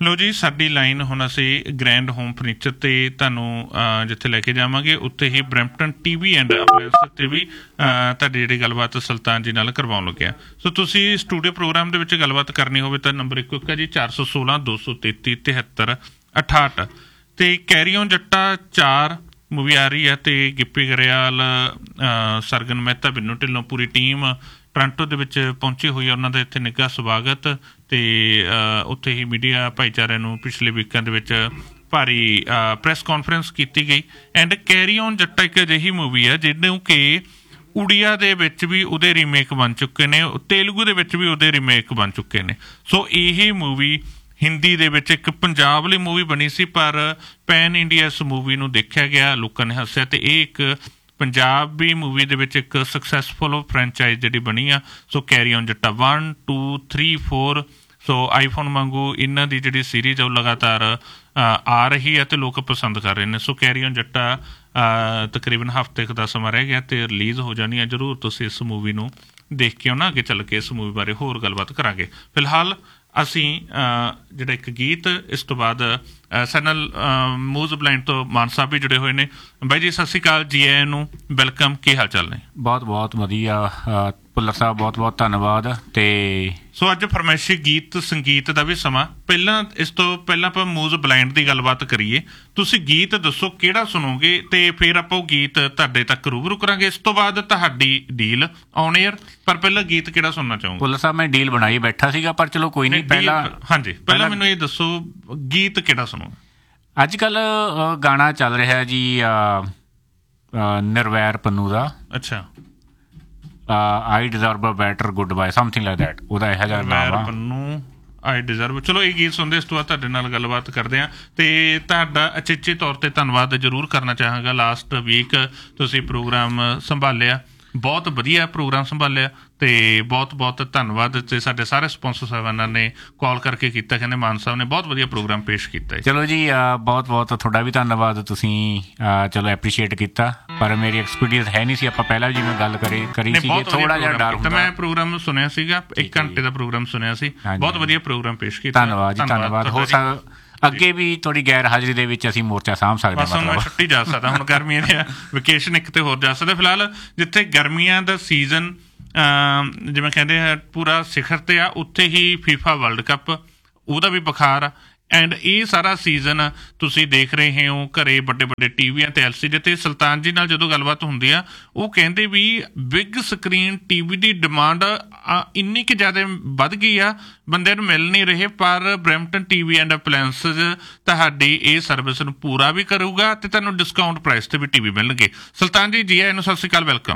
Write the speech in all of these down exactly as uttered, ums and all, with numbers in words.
ਲੋ ਜੀ, ਸਾਡੀ ਲਾਈਨ ਹੁਣ ਅਸੀਂ ਗ੍ਰੈਂਡ ਹੋਮ ਫਰਨੀਚਰ ਤੇ ਤੁਹਾਨੂੰ ਜਿੱਥੇ ਲੈ ਕੇ ਜਾਵਾਂਗੇ ਉੱਥੇ ਹੀ ਬਰੈਂਪਟਨ ਟੀਵੀ ਐਂਡ ਅਪਲਾਇੰਸ ਤੇ ਵੀ ਤੁਹਾਡੀ ਜਿਹੜੀ ਗੱਲਬਾਤ ਸੁਲਤਾਨ ਜੀ ਨਾਲ ਕਰਵਾਉਣ ਲੱਗਿਆ। ਸੋ ਤੁਸੀਂ ਸਟੂਡੀਓ ਪ੍ਰੋਗਰਾਮ ਦੇ ਵਿੱਚ ਗੱਲਬਾਤ ਕਰਨੀ ਹੋਵੇ ਤਾਂ ਨੰਬਰ ਇੱਕੋ ਇੱਕ ਹੈ ਜੀ, ਚਾਰ ਸੌ ਸੋਲਾਂ ਦੋ ਸੌ ਤੇਤੀ ਤਿਹੱਤਰ ਅਠਾਹਠ। ਤੇ ਕੈਰੀ ਔਨ ਜੱਟਾ ਚਾਰ मूवी आ रही है तो ਗਿੱਪੀ ਗਰੇਵਾਲ, ਸਰਗਨ ਮਹਿਤਾ, ਬਿੰਨੂ ਢਿੱਲੋਂ, ਪੂਰੀ ਟੀਮ ਟੋਰਾਂਟੋ ਦੇ ਵਿੱਚ ਪਹੁੰਚੀ ਹੋਈ ਹੈ। ਉਹਨਾਂ ਦਾ ਇੱਥੇ ਨਿੱਘਾ ਸਵਾਗਤ ਤੇ ਉੱਥੇ ਹੀ ਮੀਡੀਆ ਭਾਈਚਾਰੇ ਨੂੰ ਪਿਛਲੇ ਵੀਕਾਂ ਦੇ ਵਿੱਚ ਭਾਰੀ ਪ੍ਰੈਸ ਕਾਨਫਰੰਸ ਕੀਤੀ ਗਈ। ਐਂਡ ਕੈਰੀ ਔਨ ਜੱਟਾ ਇੱਕ ਅਜਿਹੀ ਮੂਵੀ ਹੈ ਜਿਹਨੂੰ ਕਿ ਉੜੀਆ ਦੇ ਵਿੱਚ ਵੀ ਉਹਦੇ ਰੀਮੇਕ ਬਣ ਚੁੱਕੇ ਨੇ, ਤੇਲਗੂ ਦੇ ਵਿੱਚ ਵੀ ਉਹਦੇ ਰੀਮੇਕ ਬਣ ਚੁੱਕੇ ਨੇ। ਸੋ ਇਹ ਮੂਵੀ ਹਿੰਦੀ ਦੇ ਵਿੱਚ ਇੱਕ ਪੰਜਾਬ ਲਈ ਮੂਵੀ ਬਣੀ ਸੀ, ਪਰ ਪੈਨ ਇੰਡੀਆ ਇਸ ਮੂਵੀ ਨੂੰ ਦੇਖਿਆ ਗਿਆ, ਲੋਕਾਂ ਨੇ ਹੱਸਿਆ ਤੇ ਇਹ ਇੱਕ ਪੰਜਾਬੀ ਮੂਵੀ ਦੇ ਵਿੱਚ ਇੱਕ ਸਕਸੈਸਫੁਲ ਫਰੈਂਚਾਈਜ਼ ਜਿਹੜੀ ਬਣੀ ਆ। ਸੋ carry on Jatta one two three four, so iPhone ਵਾਂਗੂ ਇਹਨਾਂ ਦੀ ਜਿਹੜੀ ਸੀਰੀਜ਼ ਆ ਉਹ ਲਗਾਤਾਰ ਆ ਰਹੀ ਹੈ ਤੇ ਲੋਕ ਪਸੰਦ ਕਰ ਰਹੇ ਨੇ। ਸੋ ਕੈਰੀ ਔਨ ਜੱਟਾ ਤਕਰੀਬਨ ਹਫ਼ਤੇ ਕੁ ਦਾ ਸਮਾਂ ਰਹਿ ਗਿਆ ਤੇ ਰਿਲੀਜ਼ ਹੋ ਜਾਣੀ ਹੈ। ਜ਼ਰੂਰ ਤੁਸੀਂ ਇਸ ਮੂਵੀ ਨੂੰ ਦੇਖ ਕੇ ਆਉਣਾ। ਅੱਗੇ ਚੱਲ ਕੇ ਇਸ ਮੂਵੀ ਬਾਰੇ ਹੋਰ ਗੱਲਬਾਤ ਕਰਾਂਗੇ। ਫਿਲਹਾਲ ਅਸੀਂ ਜਿਹੜਾ ਇੱਕ ਗੀਤ, ਇਸ ਤੋਂ ਬਾਅਦ ਸਾਡੇ ਨਾਲ ਮੂਜ਼ ਬਲਾਈਂਡ ਤੋਂ ਮਾਨ ਸਾਹਿਬ ਵੀ ਜੁੜੇ ਹੋਏ ਨੇ। ਬਾਈ ਜੀ ਸਤਿ ਸ਼੍ਰੀ ਅਕਾਲ, ਜੀ ਆਇਆਂ ਨੂੰ, ਵੈਲਕਮ। ਕੀ ਹਾਲ ਚਾਲ ਨੇ? ਬਹੁਤ ਬਹੁਤ ਵਧੀਆ ਭੁੱਲਰ ਸਾਹਿਬ, ਬਹੁਤ ਬਹੁਤ ਧੰਨਵਾਦ। ਤੇ ਸੋ ਅੱਜ ਫਰਮਾਇਸ਼ੀ ਗੀਤ ਸੰਗੀਤ ਦਾ ਵੀ ਸਮਾਂ। ਪਹਿਲਾਂ ਇਸ ਤੋਂ ਪਹਿਲਾਂ ਆਪਾਂ ਮੂਜ਼ ਬਲਾਈਂਡ ਦੀ ਗੱਲਬਾਤ ਕਰੀਏ। ਤੁਸੀਂ ਗੀਤ ਦੱਸੋ ਕਿਹੜਾ ਸੁਣੋਗੇ ਤੇ ਫਿਰ ਆਪਾਂ ਉਹ ਗੀਤ ਤੁਹਾਡੇ ਤੱਕ ਰੂਬਰੂ ਕਰਾਂਗੇ। ਇਸ ਤੋਂ ਬਾਅਦ ਤੁਹਾਡੀ ਡੀਲ ਔਨ ਏਅਰ, ਪਰ ਪਹਿਲਾਂ ਗੀਤ ਕਿਹੜਾ ਸੁਣਨਾ ਚਾਹੋਗੇ? ਭੁੱਲਰ ਸਾਹਿਬ ਮੈਂ ਡੀਲ ਬਣਾਈ ਬੈਠਾ ਸੀਗਾ, ਪਰ ਚਲੋ ਕੋਈ ਨਹੀਂ। ਪਹਿਲਾਂ ਹਾਂਜੀ, ਪਹਿਲਾਂ ਮੈਨੂੰ ਇਹ ਦੱਸੋ ਗੀਤ ਕਿਹੜਾ ਸੁਣੋਗੇ? ਅੱਜ ਕੱਲ੍ਹ ਗਾਣਾ ਚੱਲ ਰਿਹਾ ਜੀ ਨਿਰਵੈਰ ਪੰਨੂ ਦਾ। ਅੱਛਾ। ਆਈ deserve a better good bye, something like that, ਉਹਦਾ ਇਹੋ ਜਿਹਾ ਨਾਮ ਆ। ਪੰਨੂ ਆਈ ਡਿਜ਼ਰਵ। ਚਲੋ ਇਹ ਗੀਤ ਸੁਣਦੇ, ਇਸ ਤੋਂ ਬਾਅਦ ਤੁਹਾਡੇ ਨਾਲ ਗੱਲਬਾਤ ਕਰਦੇ ਹਾਂ। ਤੇ ਤੁਹਾਡਾ ਅਚੇਚੇ ਤੌਰ ਤੇ ਧੰਨਵਾਦ ਜ਼ਰੂਰ ਕਰਨਾ ਚਾਹਾਂਗਾ। ਲਾਸਟ ਵੀਕ ਤੁਸੀਂ ਪ੍ਰੋਗਰਾਮ ਸੰਭਾਲਿਆ, ਬਹੁਤ ਵਧੀਆ ਪ੍ਰੋਗਰਾਮ ਸੰਭਾਲਿਆ ਤੇ ਬਹੁਤ ਬਹੁਤ ਧੰਨਵਾਦ। ਤੇ ਸਾਡੇ ਸਾਰੇ ਸਪੋਂਸਰ ਸਾਹਿਬਾਨਾਂ ਨੇ ਕਾਲ ਕਰਕੇ ਕੀਤਾ, ਕਹਿੰਦੇ ਮਾਨ ਸਾਹਿਬ ਨੇ ਬਹੁਤ ਵਧੀਆ ਪ੍ਰੋਗਰਾਮ ਪੇਸ਼ ਕੀਤਾ। ਚਲੋ ਜੀ ਬਹੁਤ ਬਹੁਤ ਤੁਹਾਡਾ ਵੀ ਧੰਨਵਾਦ, ਤੁਸੀਂ ਚਲੋ ਐਪਰੀਸ਼ੀਏਟ ਕੀਤਾ। ਪਰ ਮੇਰੀ ਐਕਸਪੀਰੀਅੰਸ ਹੈ ਨਹੀਂ ਸੀ, ਆਪਾਂ ਪਹਿਲਾਂ ਵੀ ਜਿਵੇਂ ਗੱਲ ਕਰੀ ਕਰੀ ਸੀ, ਥੋੜਾ ਜਿਹਾ ਡਰ ਹੁੰਦਾ। ਮੈਂ ਪ੍ਰੋਗਰਾਮ ਸੁਣਿਆ ਸੀਗਾ, ਇੱਕ ਘੰਟੇ ਦਾ ਪ੍ਰੋਗਰਾਮ ਸੁਣਿਆ ਸੀ, ਬਹੁਤ ਵਧੀਆ ਪ੍ਰੋਗਰਾਮ ਪੇਸ਼ ਕੀਤਾ। ਧੰਨਵਾਦ ਜੀ, ਧੰਨਵਾਦ। ਹੋ ਸਕਦਾ ਅੱਗੇ ਵੀ ਥੋੜੀ ਗੈਰ ਹਾਜ਼ਰੀ ਦੇ ਵਿੱਚ ਅਸੀਂ ਮੋਰਚਾ ਸਾਂਭ ਸਕਦੇ ਹਾਂ। ਬਸ ਹੁਣ ਛੁੱਟੀ ਜਾ ਸਕਦਾ, ਹੁਣ ਗਰਮੀਆਂ ਦੀ ਵਕੇਸ਼ਨ ਇੱਕ ਤੇ ਹੋਰ ਜਾ ਸਕਦਾ। ਫਿਲਹਾਲ ਜਿੱਥੇ ਗਰਮੀਆਂ ਦਾ ਸੀਜ਼ਨ ਜਿਵੇਂ ਕਹਿੰਦੇ ਆ ਪੂਰਾ ਸਿਖਰ ਤੇ ਆ, ਉੱਥੇ ਹੀ ਫੀਫਾ ਵਰਲਡ ਕੱਪ, ਉਹਦਾ ਵੀ ਬੁਖਾਰ ਆ। ਐਂਡ ਇਹ ਸਾਰਾ ਸੀਜ਼ਨ ਤੁਸੀਂ ਦੇਖ ਰਹੇ ਹੋ ਘਰੇ ਵੱਡੇ ਵੱਡੇ ਟੀਵੀਆਂ ਤੇ ਐਲ ਸੀ ਡੀ ਤੇ। ਸੁਲਤਾਨ ਜੀ ਨਾਲ ਜਦੋਂ ਗੱਲਬਾਤ ਹੁੰਦੀ ਆ, ਉਹ ਕਹਿੰਦੇ ਵੀ ਬਿਗ ਸਕਰੀਨ ਟੀਵੀ ਦੀ ਡਿਮਾਂਡ ਇੰਨੀ ਕੁ ਜ਼ਿਆਦਾ ਵੱਧ ਗਈ ਆ, ਬੰਦਿਆਂ ਨੂੰ ਮਿਲ ਨਹੀਂ ਰਹੇ। ਪਰ ਬਰੈਂਪਟਨ ਟੀਵੀ ਐਂਡ ਅਪਲਾਇੰਸਿਸ ਤੁਹਾਡੀ ਇਹ ਸਰਵਿਸ ਨੂੰ ਪੂਰਾ ਵੀ ਕਰੂਗਾ ਤੇ ਤੁਹਾਨੂੰ ਡਿਸਕਾਊਂਟ ਪ੍ਰਾਈਸ ਤੇ ਵੀ ਟੀਵੀ ਮਿਲਣਗੇ। ਸੁਲਤਾਨ ਜੀ, ਜੀ ਆਇਆਂ ਨੂੰ, ਸਤਿ ਸ਼੍ਰੀ ਅਕਾਲ, welcome.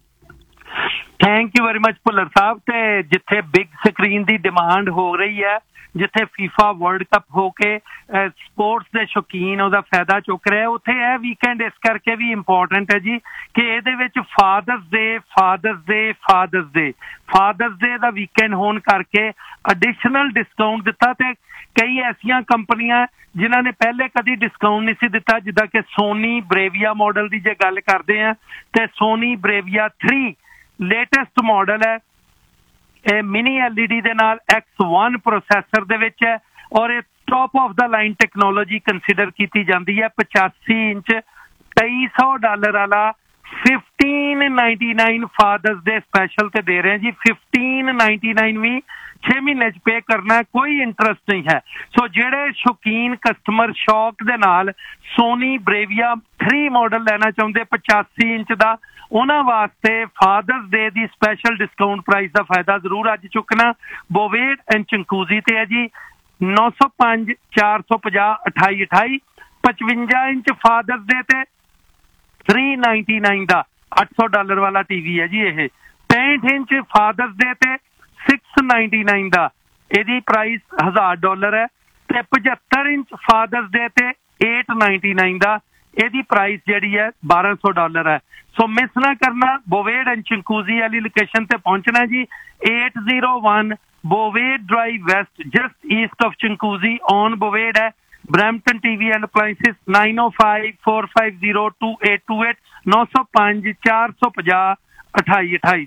Thank you very much Bhullar ਸਾਹਿਬ। ਤੇ ਜਿੱਥੇ ਬਿਗ ਸਕਰੀਨ ਦੀ ਡਿਮਾਂਡ ਹੋ ਰਹੀ ਹੈ, ਜਿੱਥੇ ਫੀਫਾ ਵਰਲਡ ਕੱਪ ਹੋ ਕੇ ਸਪੋਰਟਸ ਦੇ ਸ਼ੌਕੀਨ ਉਹਦਾ ਫਾਇਦਾ ਚੁੱਕ ਰਿਹਾ, ਉੱਥੇ ਇਹ ਵੀਕਐਂਡ ਇਸ ਕਰਕੇ ਵੀ ਇੰਪੋਰਟੈਂਟ ਹੈ ਜੀ ਕਿ ਇਹਦੇ ਵਿੱਚ ਫਾਦਰਸ ਡੇ ਫਾਦਰਸ ਡੇ ਫਾਦਰਸ ਡੇ ਫਾਦਰਸ ਡੇ ਦਾ ਵੀਕਐਂਡ ਹੋਣ ਕਰਕੇ ਐਡੀਸ਼ਨਲ ਡਿਸਕਾਊਂਟ ਦਿੱਤਾ। ਤੇ ਕਈ ਐਸੀਆਂ ਕੰਪਨੀਆਂ ਜਿਨ੍ਹਾਂ ਨੇ ਪਹਿਲੇ ਕਦੀ ਡਿਸਕਾਊਂਟ ਨਹੀਂ ਸੀ ਦਿੱਤਾ, ਜਿੱਦਾਂ ਕਿ ਸੋਨੀ ਬਰੇਵੀਆ ਮਾਡਲ ਦੀ ਜੇ ਗੱਲ ਕਰਦੇ ਹਾਂ ਤੇ ਸੋਨੀ ਬਰੇਵੀਆ ਥ੍ਰੀ ਲੇਟੈਸਟ ਮਾਡਲ ਹੈ। ਇਹ ਮਿਨੀ ਐਲ ਈ ਡੀ ਦੇ ਨਾਲ ਐਕਸ ਵਨ ਪ੍ਰੋਸੈਸਰ ਦੇ ਵਿੱਚ ਹੈ ਔਰ ਇਹ top of the line technology consider ਕੀਤੀ ਜਾਂਦੀ ਹੈ। ਪਚਾਸੀ ਇੰਚ ਤੇਈ ਸੌ ਡਾਲਰ ਵਾਲਾ ਫਿਫਟੀਨ ਨਾਈਨਟੀ ਨਾਈਨ ਫਾਦਰਸ ਡੇ ਸਪੈਸ਼ਲ ਤੇ ਦੇ ਰਹੇ ਜੀ। ਫਿਫਟੀਨ ਨਾਈਨਟੀ ਨਾਈਨ ਵੀ ਛੇ ਮਹੀਨੇ ਚ ਪੇ ਕਰਨਾ, ਕੋਈ ਇੰਟਰਸਟ ਨਹੀਂ ਹੈ। ਸੋ ਜਿਹੜੇ ਸ਼ੌਕੀਨ ਕਸਟਮਰ ਸ਼ੌਕ ਦੇ ਨਾਲ ਸੋਨੀ ਬਰੇਵੀਆ ਥ੍ਰੀ ਮਾਡਲ ਲੈਣਾ ਚਾਹੁੰਦੇ ਪਚਾਸੀ ਇੰਚ ਦਾ, ਉਹਨਾਂ ਵਾਸਤੇ ਫਾਦਰਸ ਡੇ ਦੀ ਸਪੈਸ਼ਲ ਡਿਸਕਾਊਂਟ ਪ੍ਰਾਈਸ ਦਾ ਫਾਇਦਾ ਜ਼ਰੂਰ ਅੱਜ ਚੁੱਕਣਾ। ਬੋਵੇਡ ਐਂਡ ਚੰਕੂਜ਼ੀ ਤੇ ਹੈ ਜੀ ਨੌ ਸੌ ਪੰਜ ਚਾਰ ਸੌ ਪੰਜਾਹ ਅਠਾਈ ਅਠਾਈ। ਪਚਵੰਜਾ ਇੰਚ ਫਾਦਰਸ ਡੇ ਤੇ ਥ੍ਰੀ ਨਾਈਨਟੀ ਨਾਈਨ ਦਾ ਅੱਠ ਸੌ ਡਾਲਰ ਵਾਲਾ ਟੀਵੀ ਹੈ ਜੀ ਇਹ। ਪੈਂਹਠ ਇੰਚ ਫਾਦਰਸ ਡੇ ਤੇ ਸਿਕਸ ਨਾਈਨਟੀ ਨਾਈਨ ਦਾ ਇਹਦੀ ਪ੍ਰਾਈਸ ਹਜ਼ਾਰ ਡਾਲਰ ਹੈ। ਤੇ ਪਝੱਤਰ ਇੰਚ ਫਾਦਰਸ ਡੇ ਤੇ ਏਟ ਨਾਈਨਟੀ ਨਾਈਨ ਦਾ ਇਹਦੀ ਪ੍ਰਾਈਸ ਜਿਹੜੀ ਹੈ ਬਾਰਾਂ ਸੌ ਡਾਲਰ ਹੈ। ਸੋ ਮਿਸ ਨਾ ਕਰਨਾ, ਬੋਵੇਡ ਐਂਡ ਚੰਕੂਜ਼ੀ ਵਾਲੀ ਲੋਕੇਸ਼ਨ ਤੇ ਪਹੁੰਚਣਾ ਜੀ। Eight zero one ਬੋਵੇਡ drive West, just East of ਚੰਕੂਜ਼ੀ on ਬੋਵੇਡ ਹੈ। Brampton TV and appliances nine O five four five zero two eight two eight ਨੌ ਸੌ ਪੰਜ ਚਾਰ ਸੌ ਪੰਜਾਹ ਅਠਾਈ ਅਠਾਈ ਜੀ।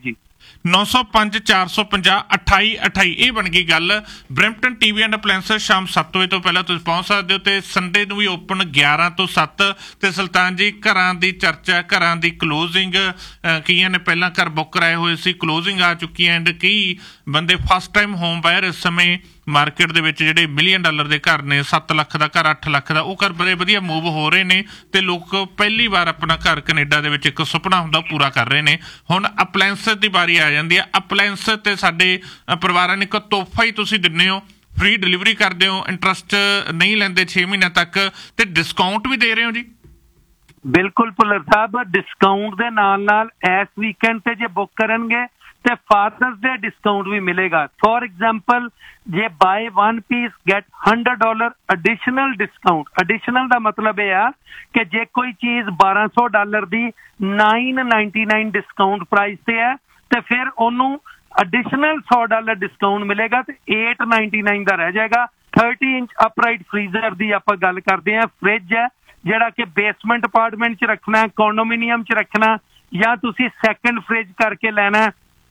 ਨੌ ਸੌ ਪੰਜ ਚਾਰ ਸੌ ਪੰਜਾਹ ਅਠਾਈ ਅਠਾਈ ਇਹ ਬਣ ਗਈ ਗੱਲ। ਬਰੈਂਪਟਨ ਟੀਵੀ ਐਂਡ ਅਪਲਾਇੰਸਸ ਸ਼ਾਮ ਸੱਤ ਵਜੇ ਤੋਂ ਪਹਿਲਾਂ ਤੁਸੀਂ ਪਹੁੰਚ ਸਕਦੇ ਹੋ ਤੇ ਸੰਡੇ ਨੂੰ ਵੀ ਓਪਨ ਗਿਆਰਾਂ ਤੋਂ ਸੱਤ। ਤੇ ਸੁਲਤਾਨ ਜੀ ਘਰਾਂ ਦੀ ਚਰਚਾ, ਘਰਾਂ ਦੀ ਕਲੋਜ਼ਿੰਗ, ਕਈਆਂ ਨੇ ਪਹਿਲਾਂ ਘਰ ਬੁੱਕ ਕਰਾਏ ਹੋਏ ਸੀ, ਕਲੋਜ਼ਿੰਗ ਆ ਚੁੱਕੀ ਐਂਡ ਕਈ ਬੰਦੇ ਫਸਟ ਟਾਈਮ ਹੋਮ ਬਾਇਰ ਇਸ ਸਮੇਂ ਮਾਰਕੀਟ ਦੇ ਵਿੱਚ ਜਿਹੜੇ ਮਿਲੀਅਨ ਡਾਲਰ ਦੇ ਘਰ ਨੇ, ਸੱਤ ਲੱਖ ਦਾ ਘਰ, ਅੱਠ ਲੱਖ ਦਾ, ਉਹ ਘਰ ਬੜੇ ਵਧੀਆ ਮੂਵ ਹੋ ਰਹੇ ਨੇ ਤੇ ਲੋਕ ਪਹਿਲੀ ਵਾਰ ਆਪਣਾ ਘਰ ਕੈਨੇਡਾ ਦੇ ਵਿੱਚ ਇੱਕ ਸੁਪਨਾ ਹੁੰਦਾ ਪੂਰਾ ਕਰ ਰਹੇ ਨੇ। ਹੁਣ ਅਪਲਾਇੰਸਸ ਦੀ ਵਾਰੀ ਆ ਜਾਂਦੀ ਹੈ। ਅਪਲਾਇੰਸ ਤੇ ਸਾਡੇ ਪਰਿਵਾਰਾਂ ਨੇ ਇੱਕ ਤੋਹਫਾ ਹੀ ਤੁਸੀਂ ਦਿੰਦੇ ਹੋ, ਫ੍ਰੀ ਡਿਲੀਵਰੀ ਕਰਦੇ ਹੋ, ਇੰਟਰਸਟ ਨਹੀਂ ਲੈਂਦੇ ਛੇ ਮਹੀਨਿਆਂ ਤੱਕ ਤੇ ਡਿਸਕਾਊਂਟ ਵੀ ਦੇ ਰਹੇ ਹੋ ਜੀ। ਬਿਲਕੁਲ ਭੁੱਲਰ ਸਾਹਿਬ, ਡਿਸਕਾਊਂਟ ਦੇ ਨਾਲ ਨਾਲ ਇਸ ਵੀਕਐਂਡ ਤੇ ਜੇ ਬੁੱਕ ਕਰਨਗੇ ਤੇ ਫਾਦਰਸ ਡੇ ਡਿਸਕਾਊਂਟ ਵੀ ਮਿਲੇਗਾ। ਫੋਰ ਐਗਜ਼ਾਮਪਲ ਜੇ bye one piece get hundred dollar additional discount. Additional ਦਾ ਮਤਲਬ ਇਹ ਆ ਕਿ ਜੇ ਕੋਈ ਚੀਜ਼ ਬਾਰਾਂ ਸੌ ਡਾਲਰ ਦੀ nine ninety nine discount price ਤੇ ਹੈ ਤੇ ਫਿਰ ਉਹਨੂੰ ਐਡੀਸ਼ਨਲ ਸੌ ਡਾਲਰ ਡਿਸਕਾਊਂਟ ਮਿਲੇਗਾ ਤੇ ਏਟ ਨਾਈਨਟੀ ਨਾਈਨ ਦਾ ਰਹਿ ਜਾਏਗਾ। ਥਰਟੀ ਇੰਚ ਅਪਰਾਈਟ ਫਰੀਜ਼ਰ ਦੀ ਆਪਾਂ ਗੱਲ ਕਰਦੇ ਹਾਂ। ਫ੍ਰਿਜ ਹੈ ਜਿਹੜਾ ਕਿ ਬੇਸਮੈਂਟ ਅਪਾਰਟਮੈਂਟ 'ਚ ਰੱਖਣਾ, ਕੰਡੋਮੀਨੀਅਮ 'ਚ ਰੱਖਣਾ ਜਾਂ ਤੁਸੀਂ ਸੈਕੰਡ ਫ੍ਰਿਜ ਕਰਕੇ ਲੈਣਾ,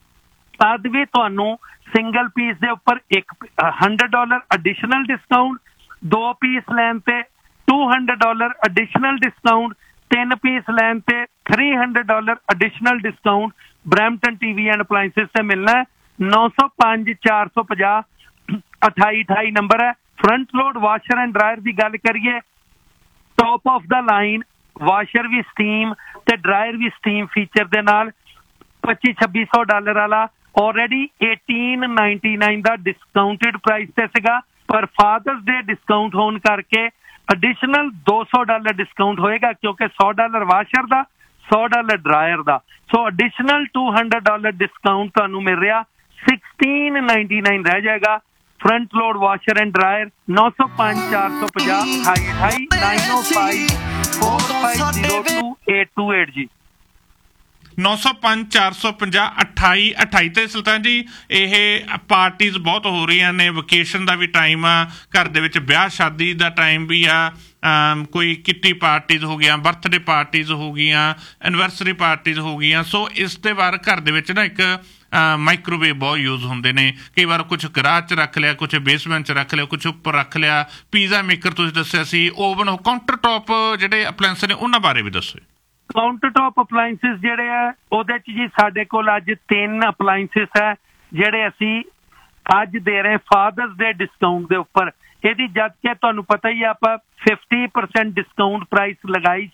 ਤਦ ਵੀ ਤੁਹਾਨੂੰ ਸਿੰਗਲ ਪੀਸ ਦੇ ਉੱਪਰ ਇੱਕ ਹੰਡਰਡ ਡਾਲਰ ਐਡੀਸ਼ਨਲ ਡਿਸਕਾਊਂਟ, ਦੋ ਪੀਸ ਲੈਣ ਤੇ two hundred dollar additional discount, ਤਿੰਨ ਪੀਸ ਲੈਣ ਤੇ three hundred dollar additional discount Brampton TV and ਅਪਲਾਇੰਸਸ ਤੇ ਮਿਲਣਾ ਹੈ। ਨੌ ਸੌ ਪੰਜ ਚਾਰ ਸੌ ਪੰਜਾਹ ਅਠਾਈ ਅਠਾਈ ਨੰਬਰ ਹੈ। Front load washer and dryer ਦੀ ਗੱਲ ਕਰੀਏ, top of the line washer we steam ਤੇ ਡਰਾਇਰ ਵੀ ਸਟੀਮ ਫੀਚਰ ਦੇ ਨਾਲ ਪੱਚੀ ਛੱਬੀ ਸੌ ਡਾਲਰ ਵਾਲਾ ਆਲਰੇਡੀ ਏਟੀਨ ਨਾਈਨਟੀ ਨਾਈਨ ਦਾ ਡਿਸਕਾਊਂਟਡ ਪ੍ਰਾਈਸ ਤੇ ਸੀਗਾ, ਪਰ ਫਾਦਰਸ ਡੇ ਡਿਸਕਾਊਂਟ ਹੋਣ ਕਰਕੇ ਐਡੀਸ਼ਨਲ ਦੋ ਸੌ ਡਾਲਰ ਡਿਸਕਾਊਂਟ ਹੋਏਗਾ ਕਿਉਂਕਿ ਸੌ ਡਾਲਰ ਵਾਸ਼ਰ ਦਾ, ਸੌ ਡਾਲਰ ਡਰਾਇਰ ਦਾ। ਸੋ additional two hundred dollar discount ਤੁਹਾਨੂੰ ਮਿਲ ਰਿਹਾ, ਸਿਕਸਟੀਨ ਨਾਈਨਟੀ ਨਾਈਨ ਰਹਿ ਜਾਏਗਾ। Front load washer and dryer ਨੌ ਸੌ ਪੰਜ ਚਾਰ ਸੌ ਪੰਜਾਹ ਅਠਾਈ ਅਠਾਈ ਨਾਈਨ ਓ five four five zero two eight two eight ਜੀ। ਨੌ ਸੌ ਪੰਜ ਚਾਰ ਸੌ ਪੰਜਾਹ ਅਠਾਈ ਅਠਾਈ ਤੇ ਸੁਲਤਾਨ ਜੀ ਇਹ ਪਾਰਟੀਜ਼ ਬਹੁਤ ਹੋ ਰਹੀਆਂ ਨੇ, ਵਕੇਸ਼ਨ ਦਾ ਵੀ ਟਾਈਮ ਆ, ਘਰ ਦੇ ਵਿੱਚ ਵਿਆਹ ਸ਼ਾਦੀ ਦਾ ਟਾਈਮ ਵੀ ਆ, ਕੋਈ ਕਿੱਟੀ ਪਾਰਟੀਜ਼ ਹੋ ਗਈਆਂ, ਬਰਥਡੇ ਪਾਰਟੀਜ਼ ਹੋ ਗਈਆਂ, ਐਨਵਰਸਰੀ ਪਾਰਟੀਜ਼ ਹੋ ਗਈਆਂ। ਸੋ ਇਸ ਦੇ ਵਾਰ ਘਰ ਦੇ ਵਿੱਚ ਨਾ ਇੱਕ ਮਾਈਕ੍ਰੋਵੇਵ ਬਹੁਤ ਯੂਜ਼ ਹੁੰਦੇ ਨੇ। ਕਈ ਵਾਰ ਕੁਛ ਗਰਾਜ 'ਚ ਰੱਖ ਲਿਆ, ਕੁਛ ਬੇਸਮੈਂਟ 'ਚ ਰੱਖ ਲਿਆ, ਕੁਛ ਉੱਪਰ ਰੱਖ ਲਿਆ। ਪੀਜ਼ਾ ਮੇਕਰ ਤੁਸੀਂ ਦੱਸਿਆ ਸੀ, ਓਵਨ, ਕਾਊਂਟਰ ਟੌਪ ਜਿਹੜੇ ਅਪਲਾਇੰਸ ਨੇ ਉਹਨਾਂ ਬਾਰੇ ਵੀ ਦੱਸੋ। ਕਾਊਂਟਰ ਟੌਪ ਅਪਲਾਇੰਸਿਸ ਜਿਹੜੇ ਆ ਉਹਦੇ 'ਚ ਜੀ ਸਾਡੇ ਕੋਲ ਅੱਜ ਤਿੰਨ ਅਪਲਾਇੰਸਿਸ ਹੈ ਜਿਹੜੇ ਅਸੀਂ ਅੱਜ ਦੇ ਰਹੇ ਫਾਦਰਸ ਡੇ ਡਿਸਕਾਊਂਟ ਦੇ ਉੱਪਰ। ਇਹਦੀ ਜਦ ਕਿ ਤੁਹਾਨੂੰ ਪਤਾ ਹੀ ਆਪਾਂ ਫਿਫਟੀ ਪਰਸੈਂਟ ਡਿਸਕਾਊਂਟ ਪ੍ਰਾਈਸ ਲਗਾਈ